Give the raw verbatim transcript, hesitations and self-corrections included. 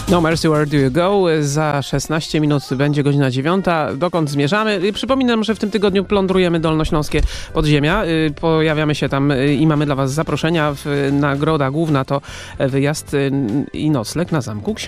No Mercy, Where Do You Go? Za szesnaście minut będzie godzina dziewiąta. Dokąd zmierzamy? Przypominam, że w tym tygodniu plądrujemy Dolnośląskie Podziemia. Pojawiamy się tam i mamy dla was zaproszenia. Nagroda główna to wyjazd i nocleg na Zamku Książki.